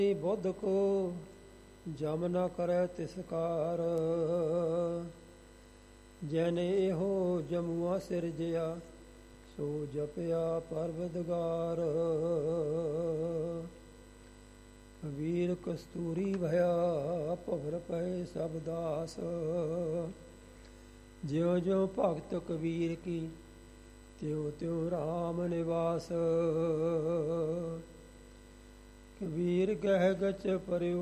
ਬੁੱਧ ਕੋ ਜਮ ਨ ਕਰੈ ਤਿਸਕਾਰ, ਜੈਨੇ ਇਹੋ ਜਮੂਆ ਸਿਰਜਿਆ, ਸੋ ਜਪਿਆ ਪਰਵਦਗਾਰ। ਕਬੀਰ ਕਸਤੂਰੀ ਭਇਆ ਭਵਰ ਪਏ ਸਭ ਦਾਸ, ਜਿਉ ਜਿਉ ਭਗਤ ਕਬੀਰ ਕੀ ਤਿਉ ਤਿਉ ਰਾਮ ਨਿਵਾਸ। ਕਬੀਰ ਗਹਿ ਗਚ ਪਰਿਉ